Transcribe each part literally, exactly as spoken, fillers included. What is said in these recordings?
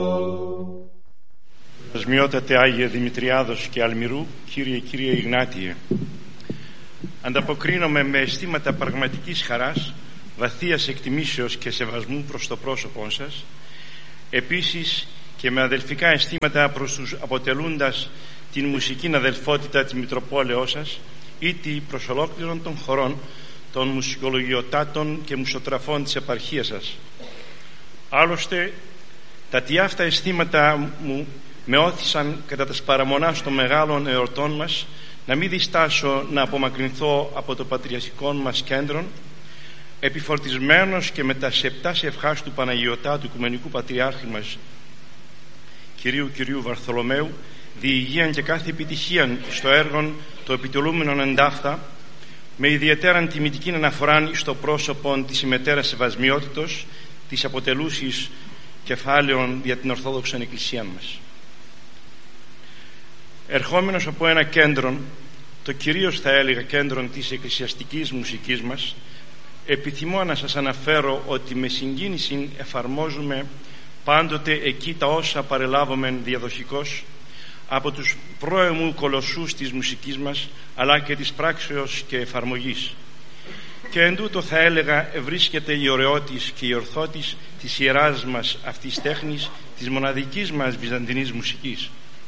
Δεσμιότατε Άγιε Δημητριάδος και Αλμυρού, Κύριε Κύριε Ιγνάτιε, ανταποκρίνομαι με αισθήματα πραγματικής χαράς, βαθίας εκτιμήσεως και σεβασμού προς το πρόσωπό σας, επίσης και με αδελφικά αισθήματα προς τους αποτελούντας την μουσική αδελφότητα της Μητροπόλεως σας, ήτι προς ολόκληρον των χωρών των μουσικολογιοτάτων και μουσοτραφών της επαρχίας σας. Άλλωστε, τα τι αυτά αισθήματα μου με όθησαν κατά τας παραμονάς των μεγάλων εορτών μας να μην διστάσω να απομακρυνθώ από το πατριαρχικό μας κέντρο, επιφορτισμένος και με τα σεπτάς ευχάς του Παναγιωτάτου Οικουμενικού Πατριάρχη μας Κυρίου Κυρίου Βαρθολομαίου, διηγείαν και κάθε επιτυχίαν στο έργο το επιτελούμενον εντάφθα, με ιδιαίτερα τιμητική αναφορά στο πρόσωπο της ημετέρας σεβασμιότητος, της αποτελούσης κεφάλαιων για την Ορθόδοξη Εκκλησία μας. Ερχόμενος από ένα κέντρο, το κυρίως θα έλεγα κέντρο της εκκλησιαστικής μουσικής μας, επιθυμώ να σας αναφέρω ότι με συγκίνηση εφαρμόζουμε πάντοτε εκεί τα όσα παρελάβουμε διαδοχικώς από τους πρώιμου κολοσσούς της μουσικής μας, αλλά και της πράξεως και εφαρμογής. Και εν τούτο θα έλεγα βρίσκεται η ωραιότης και η ορθότης της ιεράς μας αυτής τέχνης, της μοναδικής μας βυζαντινής μουσικής.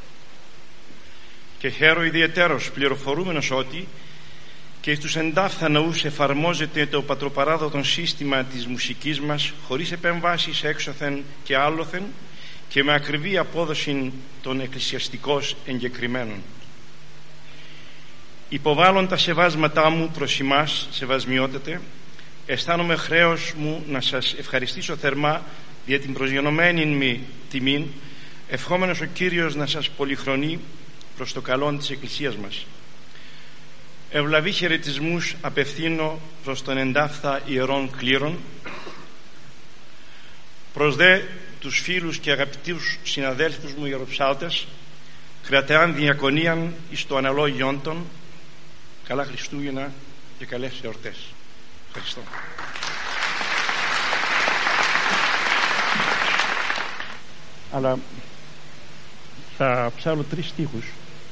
Και χαίρο ιδιαιτέρως πληροφορούμενος ότι και στους εντάφθα ναούς εφαρμόζεται το πατροπαράδοτο σύστημα της μουσικής μας χωρίς επεμβάσεις έξωθεν και άλλοθεν και με ακριβή απόδοση των εκκλησιαστικώς εγκεκριμένων. Υποβάλλον τα σεβάσματά μου προς εμάς, σεβασμιότατε, αισθάνομαι χρέος μου να σας ευχαριστήσω θερμά για την προσγειωμένη μου τιμήν, ευχόμενος ο Κύριος να σας πολυχρονεί προς το καλό της Εκκλησίας μας. Ευλαβή χαιρετισμούς απευθύνω προς τον εντάφθα ιερών κλήρων, προς δε τους φίλους και αγαπητούς συναδέλφους μου ιεροψάλτες, κρατεάν διακονίαν εις το αναλόγιον των. Καλά Χριστούγεννα και καλές εορτές. Ευχαριστώ. Αλλά θα ψάλω τρεις στίχους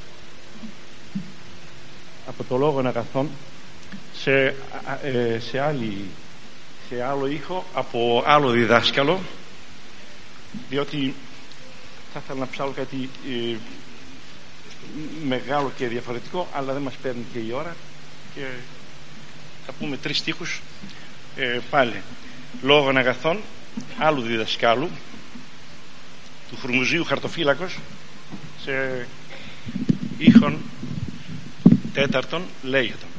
από το Λόγον Αγαθών σε, ε, σε, άλλη, σε άλλο ήχο από άλλο διδάσκαλο, διότι θα ήθελα να ψάλω κάτι ε, μεγάλο και διαφορετικό, αλλά δεν μας παίρνει και η ώρα και θα πούμε τρεις στίχους ε, πάλι. Λόγον Αγαθών άλλου διδασκάλου, του Χουρμουζίου Χαρτοφύλακος, σε ήχον τέταρτον λέγεται.